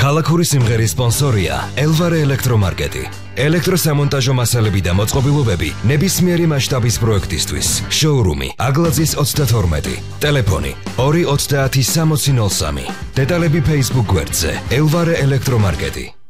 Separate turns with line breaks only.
ქალაქური სიმღერის სპონსორია ელვარე ელექტრომარკეტი. ელექტროსამონტაჟო მასალები და მოწყობილობები ნებისმიერი მასშტაბის პროექტისთვის. შოურუმი აგლაძის 32. ტელეფონი 230 6003. დეტალები Facebook გვერდზე ელვარე ელექტრომარკეტი.